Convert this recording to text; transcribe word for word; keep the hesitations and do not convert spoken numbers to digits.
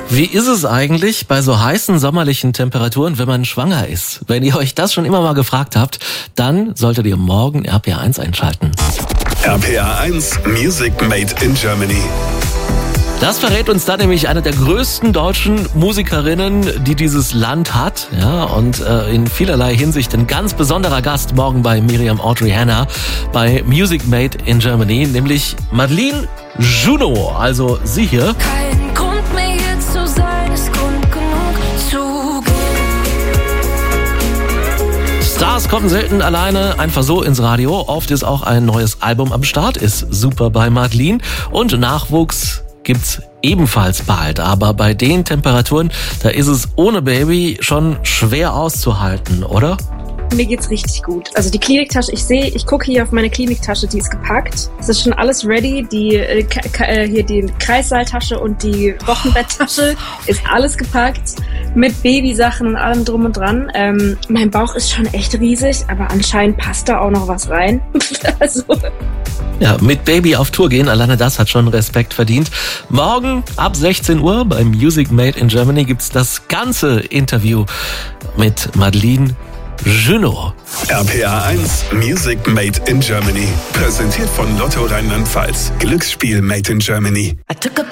Wie ist es eigentlich bei so heißen sommerlichen Temperaturen, wenn man schwanger ist? Wenn ihr euch das schon immer mal gefragt habt, dann solltet ihr morgen R P R eins einschalten. R P R eins Music Made in Germany. Das verrät uns dann nämlich eine der größten deutschen Musikerinnen, die dieses Land hat. Ja, und äh, in vielerlei Hinsicht ein ganz besonderer Gast morgen bei Miriam Audrey Hanna bei Music Made in Germany, nämlich Madeleine Junot, also sie hier. Kein Grund mehr hier zu sein, ist Grund genug zu gehen. Stars kommen selten alleine einfach so ins Radio. Oft ist auch ein neues Album am Start, ist super bei Madeleine. Und Nachwuchs gibt's ebenfalls bald. Aber bei den Temperaturen, da ist es ohne Baby schon schwer auszuhalten, oder? Mir geht's richtig gut. Also die Kliniktasche, ich sehe, ich gucke hier auf meine Kliniktasche, die ist gepackt. Es ist schon alles ready. Die äh, k- äh, hier die Kreissaaltasche und die Wochenbetttasche ist alles gepackt mit Babysachen und allem drum und dran. Ähm, mein Bauch ist schon echt riesig, aber anscheinend passt da auch noch was rein. Also Ja, mit Baby auf Tour gehen, alleine das hat schon Respekt verdient. Morgen ab sechzehn Uhr bei Music Made in Germany gibt's das ganze Interview mit Madeleine Junot. R P R eins Music Made in Germany. Präsentiert von Lotto Rheinland-Pfalz. Glücksspiel Made in Germany.